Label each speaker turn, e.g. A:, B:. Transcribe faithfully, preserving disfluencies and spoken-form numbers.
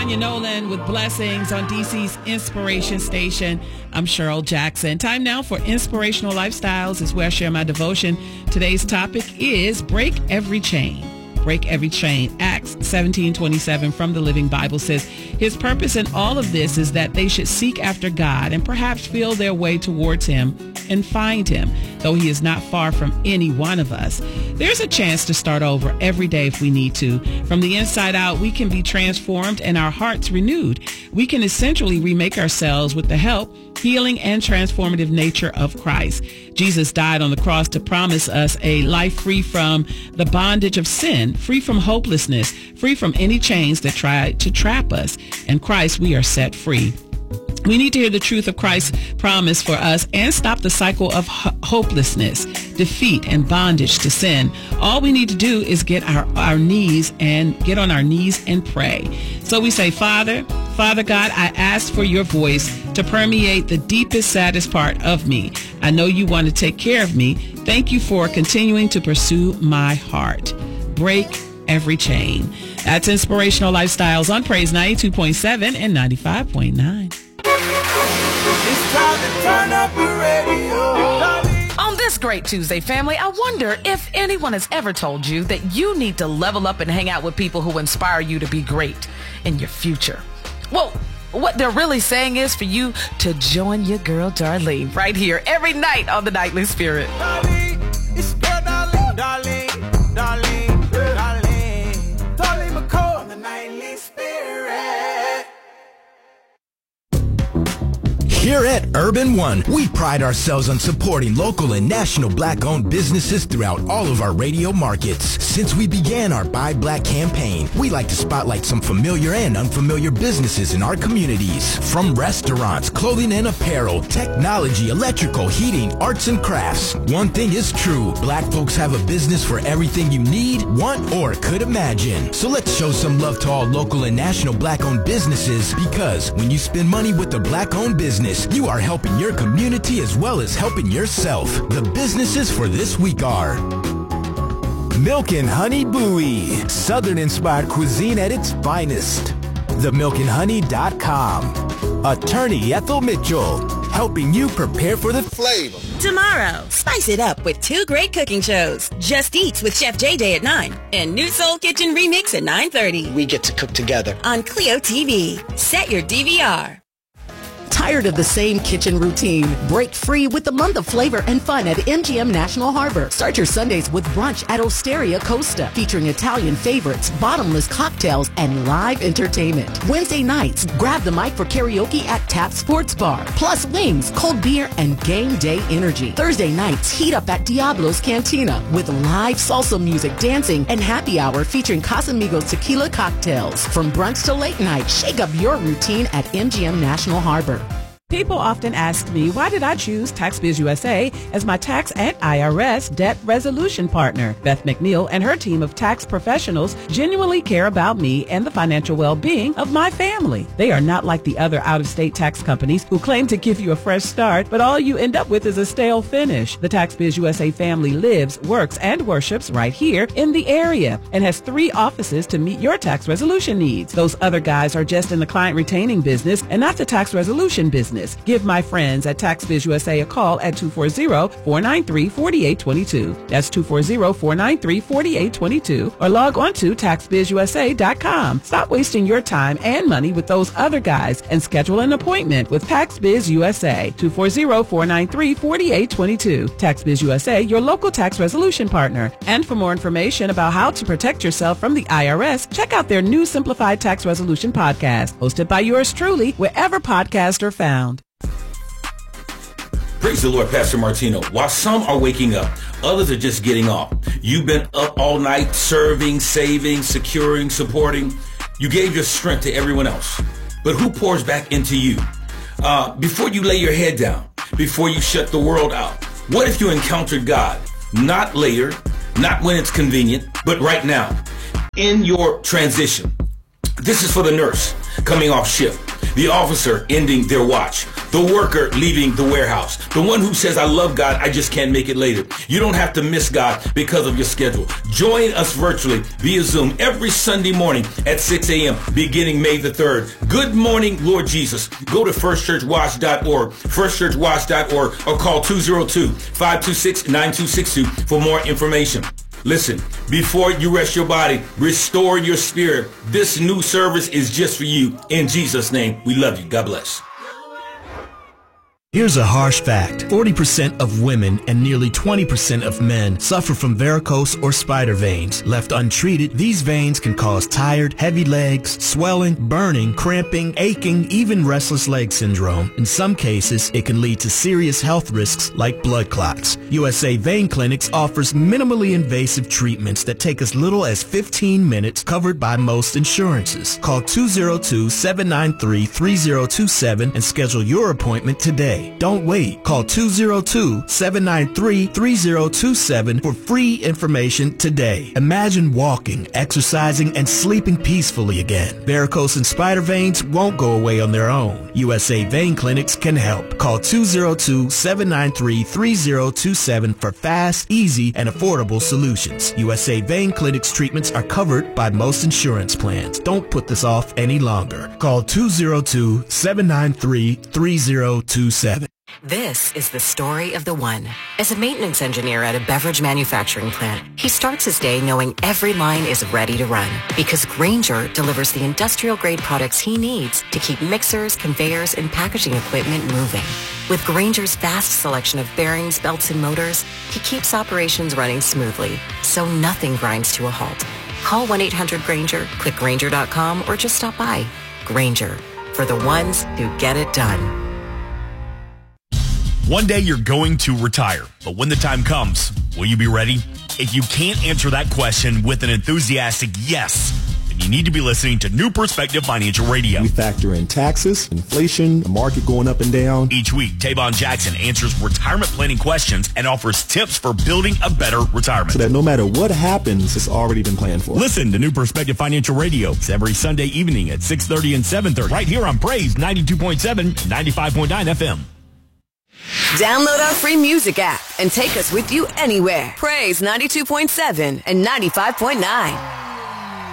A: Tanya Nolan with Blessings on D C's Inspiration Station. I'm Cheryl Jackson. Time now for Inspirational Lifestyles is where I share my devotion. Today's topic is Break Every Chain. Break every chain. Acts seventeen twenty-seven from the Living Bible says, his purpose in all of this is that they should seek after God and perhaps feel their way towards him and find him, though he is not far from any one of us. There's a chance to start over every day if we need to. From the inside out, we can be transformed and our hearts renewed. We can essentially remake ourselves with the help, healing, and transformative nature of Christ. Jesus died on the cross to promise us a life free from the bondage of sin, free from hopelessness, free from any chains that try to trap us. In Christ, we are set free. We need to hear the truth of Christ's promise for us and stop the cycle of ho- hopelessness, defeat, and bondage to sin. All we need to do is get our, our knees and get on our knees and pray. So we say, Father, Father God, I ask for your voice to permeate the deepest, saddest part of me. I know you want to take care of me. Thank you for continuing to pursue my heart. Break every chain. That's Inspirational Lifestyles on Praise ninety-two point seven and ninety-five point nine.
B: It's time to turn up the radio.
C: On this great Tuesday, family, I wonder if anyone has ever told you that you need to level up and hang out with people who inspire you to be great in your future. Well, what they're really saying is for you to join your girl Darlene right here every night on the Nightly Spirit.
B: Darlene, it's girl Darlene, Darlene, Darlene, Darlene, Darlene McCall on the Nightly Spirit.
D: Here at Urban One, we pride ourselves on supporting local and national black-owned businesses throughout all of our radio markets. Since we began our Buy Black campaign, we like to spotlight some familiar and unfamiliar businesses in our communities. From restaurants, clothing and apparel, technology, electrical, heating, arts and crafts. One thing is true, black folks have a business for everything you need, want, or could imagine. So let's show some love to all local and national black-owned businesses, because when you spend money with a black-owned business, you are helping your community as well as helping yourself. The businesses for this week are Milk and Honey Bowie, Southern-inspired cuisine at its finest. the milk and honey dot com. Attorney Ethel Mitchell, helping you prepare for the flavor.
E: Tomorrow, spice it up with two great cooking shows. Just Eats with Chef J J at nine and New Soul Kitchen Remix at nine thirty.
F: We get to cook together.
E: On Clio T V. Set your D V R.
G: Tired of the same kitchen routine? Break free with the month of flavor and fun at M G M National Harbor. Start your Sundays with brunch at Osteria Costa, featuring Italian favorites, bottomless cocktails, and live entertainment. Wednesday nights, grab the mic for karaoke at Tap Sports Bar, plus wings, cold beer, and game day energy. Thursday nights, heat up at Diablo's Cantina with live salsa music, dancing, and happy hour featuring Casamigos tequila cocktails. From brunch to late night, shake up your routine at M G M National Harbor.
A: People often ask me, why did I choose TaxBiz U S A as my tax and I R S debt resolution partner? Beth McNeil and her team of tax professionals genuinely care about me and the financial well-being of my family. They are not like the other out-of-state tax companies who claim to give you a fresh start, but all you end up with is a stale finish. The TaxBiz U S A family lives, works, and worships right here in the area and has three offices to meet your tax resolution needs. Those other guys are just in the client retaining business and not the tax resolution business. Give my friends at TaxBiz U S A a call at two four zero, four nine three, four eight two two. That's two four zero, four nine three, four eight two two. Or log on to tax biz u s a dot com. Stop wasting your time and money with those other guys and schedule an appointment with TaxBiz U S A. two four zero, four nine three, four eight two two. TaxBiz U S A, your local tax resolution partner. And for more information about how to protect yourself from the I R S, check out their new Simplified Tax Resolution podcast, hosted by yours truly, wherever podcasts are found.
H: Praise the Lord, Pastor Martino. While some are waking up, others are just getting off. You've been up all night serving, saving, securing, supporting. You gave your strength to everyone else. But who pours back into you? Uh, before you lay your head down, before you shut the world out, what if you encountered God? Not later, not when it's convenient, but right now, in your transition. This is for the nurse coming off shift. the officer ending their watch, the worker leaving the warehouse, the one who says, I love God, I just can't make it later. You don't have to miss God because of your schedule. Join us virtually via Zoom every Sunday morning at six a.m. beginning May the third. Good morning, Lord Jesus. Go to first church watch dot org, first church watch dot org, or call two oh two, five two six, nine two six two for more information. Listen, before you rest your body, restore your spirit. This new service is just for you. In Jesus' name, we love you. God bless.
D: Here's a harsh fact. forty percent of women and nearly twenty percent of men suffer from varicose or spider veins. Left untreated, these veins can cause tired, heavy legs, swelling, burning, cramping, aching, even restless leg syndrome. In some cases, it can lead to serious health risks like blood clots. U S A Vein Clinics offers minimally invasive treatments that take as little as fifteen minutes, covered by most insurances. Call two oh two, seven nine three, three oh two seven and schedule your appointment today. Don't wait. Call two oh two, seven nine three, three oh two seven for free information today. Imagine walking, exercising, and sleeping peacefully again. Varicose and spider veins won't go away on their own. U S A Vein Clinics can help. Call two oh two, seven nine three, three oh two seven for fast, easy, and affordable solutions. U S A Vein Clinics treatments are covered by most insurance plans. Don't put this off any longer. Call two oh two, seven nine three, three oh two seven.
F: This is the story of the one. As a maintenance engineer at a beverage manufacturing plant, he starts his day knowing every line is ready to run because Grainger delivers the industrial-grade products he needs to keep mixers, conveyors, and packaging equipment moving. With Grainger's vast selection of bearings, belts, and motors, he keeps operations running smoothly, so nothing grinds to a halt. Call one eight hundred Grainger, click Grainger dot com, or just stop by. Grainger, for the ones who get it done.
I: One day you're going to retire, but when the time comes, will you be ready? If you can't answer that question with an enthusiastic yes, then you need to be listening to New Perspective Financial Radio.
J: We factor in taxes, inflation, the market going up and down.
I: Each week, Tavon Jackson answers retirement planning questions and offers tips for building a better retirement.
J: So that no matter what happens, it's already been planned for.
I: Listen to New Perspective Financial Radio. It's every Sunday evening at six thirty and seven thirty, right here on Praise ninety-two point seven and ninety-five point nine F M.
K: Download our free music app and take us with you anywhere. Praise ninety-two point seven and ninety-five point nine.